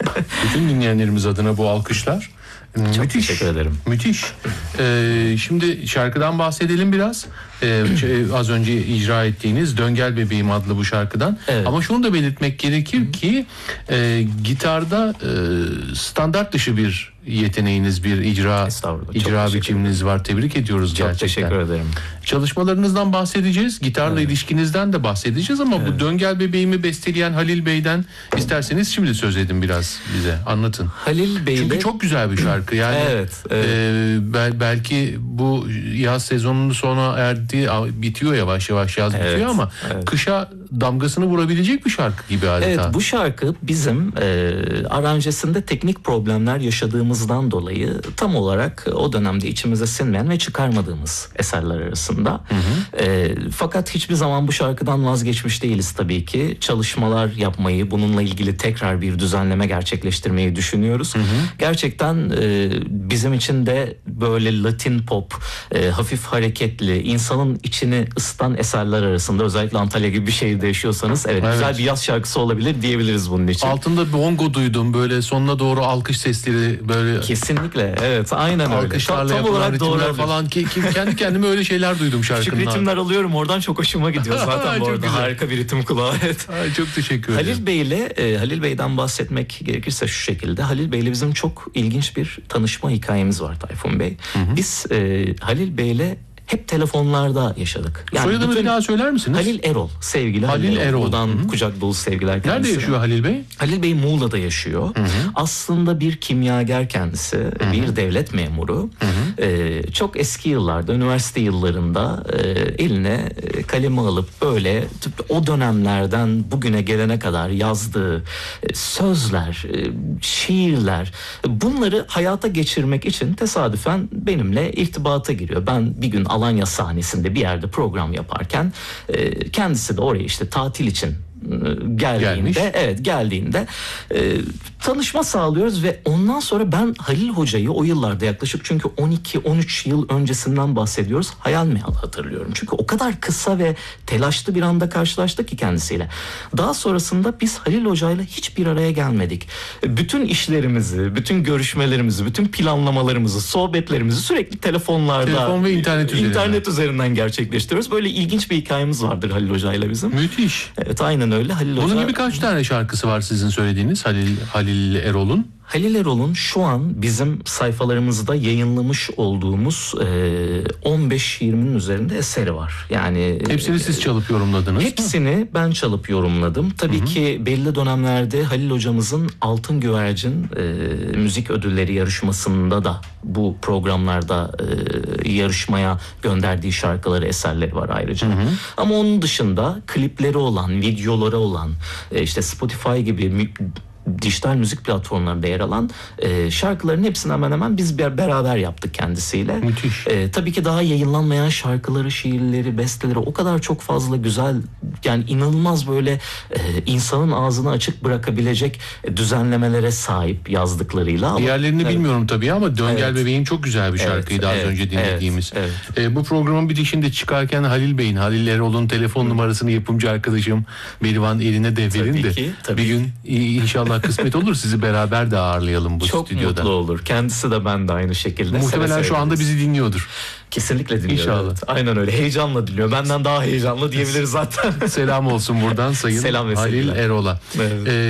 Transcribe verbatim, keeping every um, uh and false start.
Bütün dinleyenlerimiz adına bu alkışlar. Çok müthiş, teşekkür ederim. Müthiş. Ee, şimdi şarkıdan bahsedelim biraz. Ee, az önce icra ettiğiniz Dön Gel Bebeğim adlı bu şarkıdan. Evet. Ama şunu da belirtmek gerekir Hı. ki e, gitarda e, standart dışı bir yeteneğiniz, bir icra icra biçiminiz var. Tebrik ediyoruz çok gerçekten. Çok teşekkür ederim. Çalışmalarınızdan bahsedeceğiz. Gitarla evet. ilişkinizden de bahsedeceğiz ama evet. bu Dön Gel Bebeğimi besteleyen Halil Bey'den isterseniz şimdi söz edin biraz bize. Anlatın. Halil Bey'le... Çünkü çok güzel bir şarkı. Yani evet, evet. E, bel, belki bu yaz sezonunun sona erdiği, bitiyor yavaş yavaş yaz evet, bitiyor ama evet. kışa damgasını vurabilecek bir şarkı gibi adeta. Evet, bu şarkı bizim e, aranjesinde teknik problemler yaşadığımızdan dolayı tam olarak o dönemde içimize sinmeyen ve çıkarmadığımız eserler arasında. Hı hı. E, fakat hiçbir zaman bu şarkıdan vazgeçmiş değiliz tabii ki. Çalışmalar yapmayı, bununla ilgili tekrar bir düzenleme gerçekleştirmeyi düşünüyoruz. Hı hı. Gerçekten e, bizim için de böyle Latin pop, e, hafif hareketli, insanın içini ısıtan eserler arasında, özellikle Antalya gibi bir şehirde yaşıyorsanız evet, evet. güzel bir yaz şarkısı olabilir diyebiliriz bunun için. Altında bongo duydum, böyle sonuna doğru alkış sesleri böyle. Kesinlikle evet, aynen öyle. Alkışlarla tam, tam olarak doğru falan. Kendi kendime öyle şeyler duydum şarkından. Küçük ritimler alıyorum oradan, çok hoşuma gidiyor zaten bu arada. Güzel. Harika bir ritim kulağı. Evet. Ay, çok teşekkür ederim. Halil Bey'le e, Halil Bey'den bahsetmek gerekirse şu şekilde. Halil Bey'le bizim çok ilginç bir tanışma hikayemiz var Tayfun Bey. Hı hı. Biz e, Halil Bey'le hep telefonlarda yaşadık. Yani soyadını bir daha söyler misiniz? Halil Erol. Sevgili Halil, Halil Erol. Erol. Buradan Hı-hı. kucak dolu sevgiler kendisine. Nerede yaşıyor Halil Bey? Halil Bey Muğla'da yaşıyor. Hı-hı. Aslında bir kimyager kendisi. Hı-hı. Bir devlet memuru. Ee, çok eski yıllarda, üniversite yıllarında e, eline kalemi alıp böyle o dönemlerden bugüne gelene kadar yazdığı e, sözler, e, şiirler, bunları hayata geçirmek için tesadüfen benimle irtibata giriyor. Ben bir gün Alanya sahnesinde bir yerde program yaparken e, kendisi de oraya işte tatil için geldiğinde Gelmiş. evet geldiğinde e, tanışma sağlıyoruz ve ondan sonra ben Halil Hoca'yı o yıllarda yaklaşık, çünkü on iki on üç yıl öncesinden bahsediyoruz, hayal meyal hatırlıyorum. Çünkü o kadar kısa ve telaşlı bir anda karşılaştık ki kendisiyle. Daha sonrasında biz Halil Hoca'yla hiçbir araya gelmedik. Bütün işlerimizi, bütün görüşmelerimizi, bütün planlamalarımızı, sohbetlerimizi sürekli telefonlarda, telefon ve internet üzerinden, internet üzerinden gerçekleştiriyoruz. Böyle ilginç bir hikayemiz vardır Halil Hoca'yla bizim. Müthiş. Evet, aynen öyle. Halil Bunun Hoca... gibi kaç tane şarkısı var sizin söylediğiniz Halil Halil Erol'un? Halil Erol'un şu an bizim sayfalarımızda yayınlamış olduğumuz e, on beş yirminin üzerinde eseri var. Yani hepsini e, siz çalıp yorumladınız. Hepsini mı? ben çalıp yorumladım. Tabii Hı-hı. ki belli dönemlerde Halil hocamızın Altın Güvercin e, müzik ödülleri yarışmasında da bu programlarda e, yarışmaya gönderdiği şarkıları, eserleri var ayrıca. Hı-hı. Ama onun dışında klipleri olan, videoları olan, e, işte Spotify gibi dijital müzik platformlarında yer alan e, şarkıların hepsini hemen hemen biz bir beraber yaptık kendisiyle. Müthiş. E, tabii ki daha yayınlanmayan şarkıları, şiirleri, besteleri o kadar çok fazla güzel, yani inanılmaz böyle e, insanın ağzını açık bırakabilecek düzenlemelere sahip yazdıklarıyla. Diğerlerini evet. bilmiyorum tabii ama Dön Gel evet. Bebeğim çok güzel bir şarkıydı evet, az evet, önce dinlediğimiz. Evet, evet. E, bu programın bitişinde çıkarken Halil Bey'in, Halil Erol'un telefon Hı. numarasını yapımcı arkadaşım Berivan eline devredin de ki, bir gün inşallah kısmet olur sizi beraber de ağırlayalım bu çok stüdyoda. Çok mutlu olur. Kendisi de ben de aynı şekilde. Muhtemelen şu anda bizi dinliyordur. Kesinlikle dinliyor. İnşallah. Evet. Aynen öyle. Heyecanla dinliyor. Benden daha heyecanlı diyebiliriz zaten. Selam olsun buradan sayın Selam Halil Erol'a. Evet. Ee,